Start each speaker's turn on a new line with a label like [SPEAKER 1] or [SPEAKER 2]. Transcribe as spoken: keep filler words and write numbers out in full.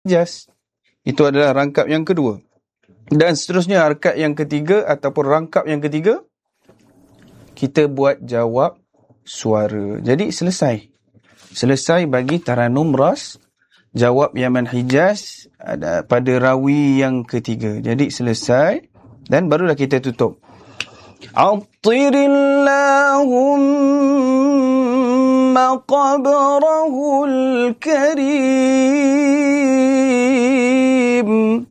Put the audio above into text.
[SPEAKER 1] Hijaz. Itu adalah rangkap yang kedua. Dan seterusnya rangkap yang ketiga ataupun rangkap yang ketiga, kita buat jawab suara. Jadi selesai. Selesai bagi Taranum Ras, jawab Yaman Hijaz ada pada rawi yang ketiga. Jadi selesai dan barulah kita tutup. Attirillahumma qabrahul karim